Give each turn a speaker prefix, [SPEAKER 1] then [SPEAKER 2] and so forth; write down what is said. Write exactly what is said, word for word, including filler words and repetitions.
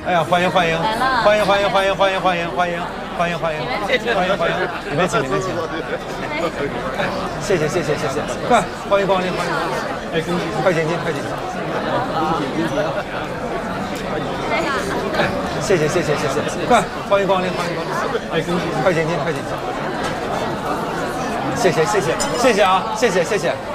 [SPEAKER 1] 哎呀，欢迎欢迎，欢迎欢迎欢迎欢迎欢迎欢迎欢迎欢迎欢迎欢迎，里面请里面请，谢谢谢谢谢谢，快欢迎光临欢迎光临，哎，快点进快点进，谢谢谢谢谢谢，快欢迎光临欢迎光临，哎，快点进快点进，谢谢谢谢谢谢啊，谢谢谢谢。